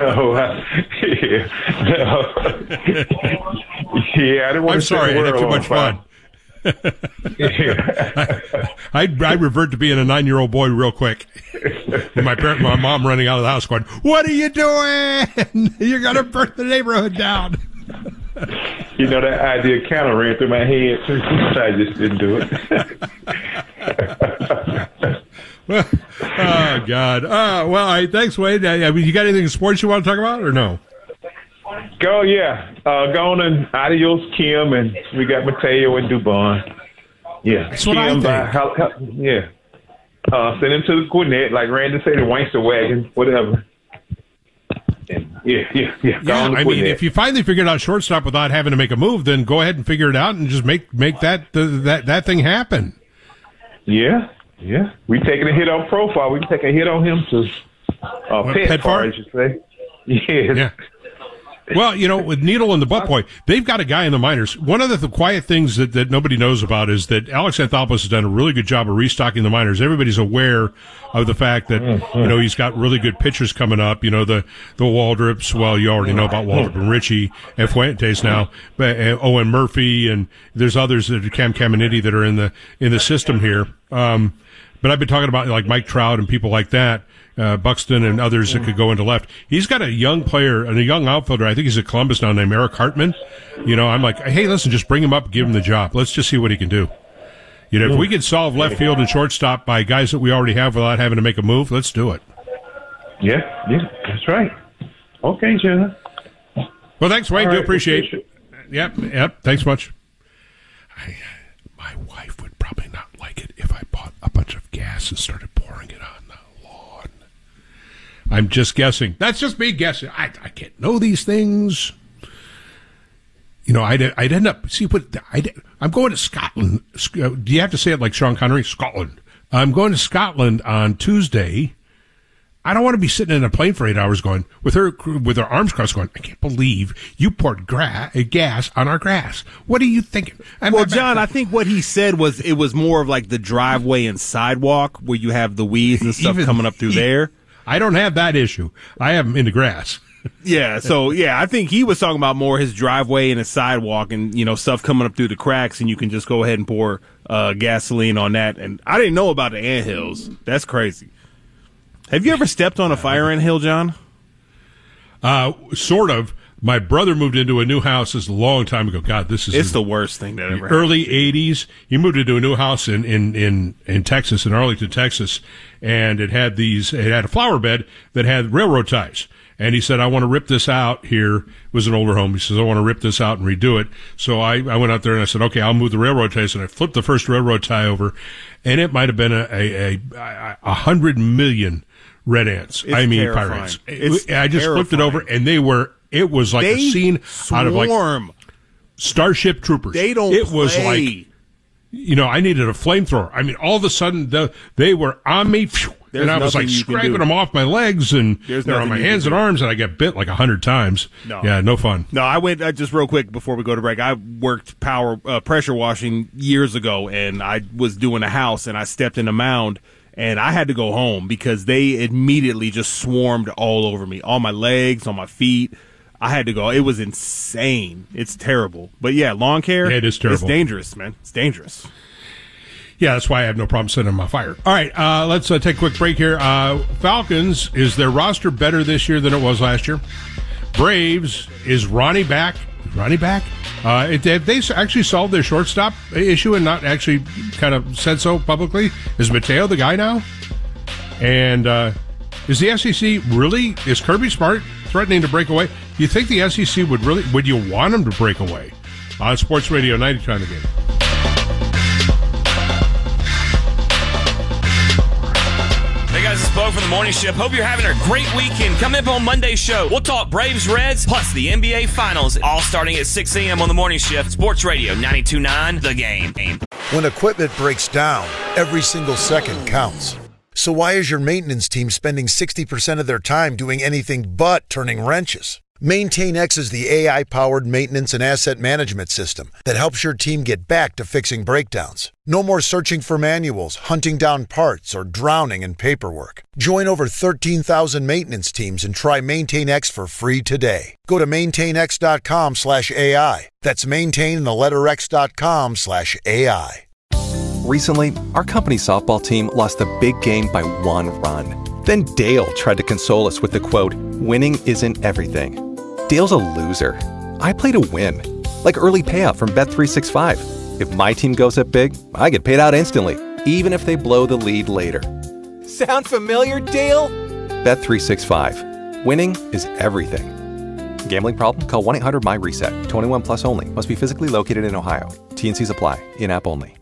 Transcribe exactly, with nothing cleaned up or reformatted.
Oh, uh, yeah. No. yeah, I didn't want I'm to sorry, I had too much fun. I, I I revert to being a nine-year-old boy real quick. My parent, my mom running out of the house going, "What are you doing? You're gonna burn the neighborhood down." You know, that idea kind of ran through my head, so I just didn't do it. Well, oh God. Uh, well, I, thanks, Wade. I, I mean, you got anything in sports you want to talk about, or no? Go, yeah. Uh, go on and adios, Kim, and we got Mateo and Dubon. Yeah. That's Kim, what I think. By, how, how, yeah. Uh, send him to the Gwinnett, like Randy said, the Wankster wagon, whatever. And yeah, yeah, yeah. Go Yeah, on I mean, if you finally figured out shortstop without having to make a move, then go ahead and figure it out and just make make that uh, that that thing happen. Yeah, yeah. We taking a hit on Profile. We can take a hit on him to uh, What, pet, pet far, fart? I should say. Yeah. Yeah. Well, you know, with Needle and the Butt Boy, they've got a guy in the minors. One of the, the quiet things that, that nobody knows about is that Alex Anthopoulos has done a really good job of restocking the minors. Everybody's aware of the fact that, you know, he's got really good pitchers coming up. You know, the, the Waldrops, well, you already know about Waldrop and Richie and Fuentes now, but uh, Owen Murphy, and there's others that are Cam Caminiti that are in the, in the system here. Um, but I've been talking about like Mike Trout and people like that. Uh, Buxton and others that could go into left. He's got a young player and a young outfielder. I think he's at Columbus now, named Eric Hartman. You know, I'm like, hey, listen, just bring him up, give him the job. Let's just see what he can do. You know, if we can solve left field and shortstop by guys that we already have without having to make a move, let's do it. Yeah, yeah, that's right. Okay, Jenna. Well, thanks, Wayne. All Do right, appreciate it. Yep, yep. Thanks much. I, my wife would probably not like it if I bought a bunch of gas and started pouring it on. I'm just guessing. That's just me guessing. I, I can't know these things. You know, I'd, I'd end up, see, what I'd, I'm going to Scotland. Do you have to say it like Sean Connery? Scotland. I'm going to Scotland on Tuesday. I don't want to be sitting in a plane for eight hours going, with her, with her arms crossed going, I can't believe you poured gra- gas on our grass. What are you thinking? I'm, well, I'm, John, I think what he said was it was more of like the driveway and sidewalk where you have the weeds and stuff even, coming up through there. I don't have that issue. I have them in the grass. Yeah, so, yeah, I think he was talking about more his driveway and his sidewalk and, you know, stuff coming up through the cracks, and you can just go ahead and pour uh, gasoline on that. And I didn't know about the anthills. That's crazy. Have you ever stepped on a fire anthill, John? Uh, sort of. My brother moved into a new house this a long time ago. God, this is it's the worst thing that ever happened. Early eighties. He moved into a new house in, in, in, in Texas, in Arlington, Texas, and it had these, it had a flower bed that had railroad ties. And he said, I want to rip this out here. It was an older home. He says, I want to rip this out and redo it. So I, I went out there and I said, okay, I'll move the railroad ties. And I flipped the first railroad tie over, and it might have been a, a, a, a hundred million red ants. It's I mean, terrifying. pirates. It's I just terrifying. flipped it over, and they were, it was like they a scene out of like swarm. Starship Troopers. They don't It was play. like, you know, I needed a flamethrower. I mean, all of a sudden, the, they were on me, phew, There's and I was like nothing you can scraping do. them off my legs, and There's they're on nothing my you hands can and do. arms, and I got bit like a hundred times. No. Yeah, no fun. No, I went uh, just real quick before we go to break. I worked power uh, pressure washing years ago, and I was doing a house, and I stepped in a mound, and I had to go home because they immediately just swarmed all over me, on my legs, on my feet. I had to go. It was insane. It's terrible. But yeah, lawn care. Yeah, it is terrible. It's dangerous, man. It's dangerous. Yeah, that's why I have no problem setting them on fire. All right, uh, let's uh, take a quick break here. Uh, Falcons, is their roster better this year than it was last year? Braves, is Ronnie back? Is Ronnie back? Uh, it, have they actually solved their shortstop issue and not actually kind of said so publicly? Is Mateo the guy now? And uh, is the S E C really, is Kirby Smart threatening to break away? Do you think the S E C would really, would you want him to break away? On Sports Radio ninety-two on the Game. Hey guys, it's Bo from the Morning Shift. Hope you're having a great weekend. Coming up on Monday's show, we'll talk Braves, Reds, plus the N B A Finals, all starting at six a.m. on the Morning Shift. Sports Radio ninety-two point nine, The Game. When equipment breaks down, every single second counts. So why is your maintenance team spending sixty percent of their time doing anything but turning wrenches? MaintainX is the A I-powered maintenance and asset management system that helps your team get back to fixing breakdowns. No more searching for manuals, hunting down parts, or drowning in paperwork. Join over thirteen thousand maintenance teams and try MaintainX for free today. Go to maintainx.com slash AI. That's maintain the letter x.com slash AI. Recently, our company's softball team lost a big game by one run. Then Dale tried to console us with the quote, "Winning isn't everything." Dale's a loser. I play to win. Like early payout from Bet three sixty-five. If my team goes up big, I get paid out instantly, even if they blow the lead later. Sound familiar, Dale? Bet three sixty-five. Winning is everything. Gambling problem? Call one eight hundred M Y RESET. twenty-one plus only. Must be physically located in Ohio. T and C's apply. In-app only.